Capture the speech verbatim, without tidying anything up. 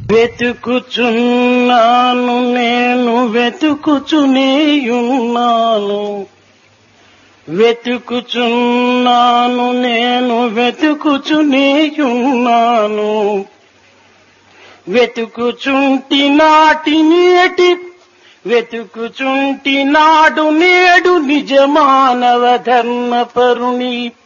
వెతుకుచున్నాను నేను వెతుకుచునేయున్నాను, వెతుకుచున్నాను నేను వెతుకుచునేయున్నాను. వెతుకుచుంటి నాటి నేటి వెతుకుచుంటి నాడు నేడు నిజ మానవ ధర్మ పరుని